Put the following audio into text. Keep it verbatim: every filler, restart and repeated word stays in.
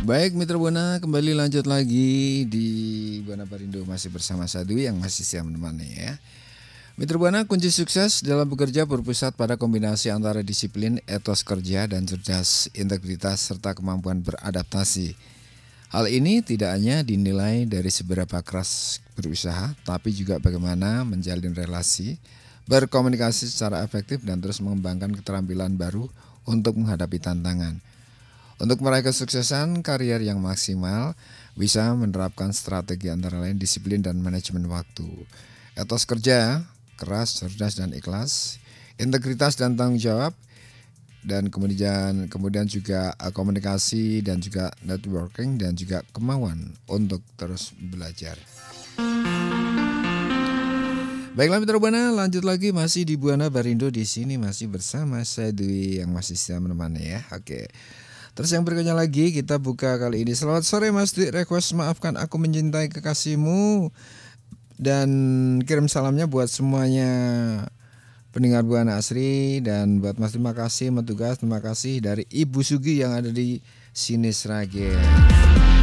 Baik Mitra Buana, kembali lanjut lagi di Buana Parindo masih bersama saya Dwi yang masih siap menemani ya. Mitra Buana, kunci sukses dalam bekerja berpusat pada kombinasi antara disiplin, etos kerja, dan cerdas integritas serta kemampuan beradaptasi. Hal ini tidak hanya dinilai dari seberapa keras berusaha, tapi juga bagaimana menjalin relasi, berkomunikasi secara efektif, dan terus mengembangkan keterampilan baru untuk menghadapi tantangan. Untuk meraih kesuksesan karier yang maksimal, bisa menerapkan strategi antara lain disiplin dan manajemen waktu. Etos kerja, keras, cerdas, dan ikhlas. Integritas dan tanggung jawab. Dan kemudian kemudian juga uh, komunikasi dan juga networking dan juga kemauan untuk terus belajar. Baiklah Mitra Buana, lanjut lagi masih di Buana Barindo di sini masih bersama saya Dwi yang masih siap menemani ya. Oke. Terus yang berikutnya lagi kita buka kali ini. Selamat sore Mas Dwi, request maafkan aku mencintai kekasihmu. Dan kirim salamnya buat semuanya pendengar Buana Asri. Dan buat Mas terima kasih, Metugas terima kasih dari Ibu Sugi yang ada di sini Sragen.